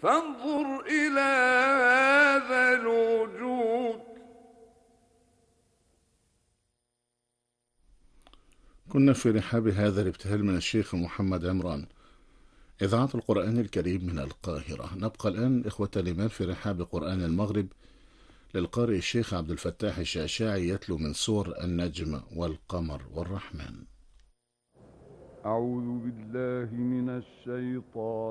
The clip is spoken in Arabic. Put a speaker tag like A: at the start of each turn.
A: فانظر إلى هذا الوجود.
B: كنا في رحاب هذا الابتهال من الشيخ محمد عمران، إذاعة القرآن الكريم من القاهرة. نبقى الآن إخوة الإيمان في رحاب قرآن المغرب للقارئ الشيخ عبد الفتاح الشعشاعي، يتلو من سور النجم والقمر والرحمن.
A: أعوذ بالله من الشيطان